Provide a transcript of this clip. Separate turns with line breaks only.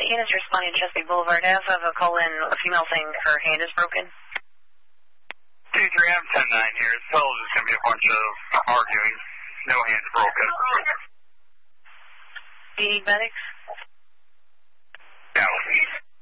units responding to Chesapeake Boulevard. I also have a call in, a female saying her hand is broken.
2-3, I'm 10-9 here. It's probably just going to be a bunch of arguing. No hands broken.
Do you need medics?
No.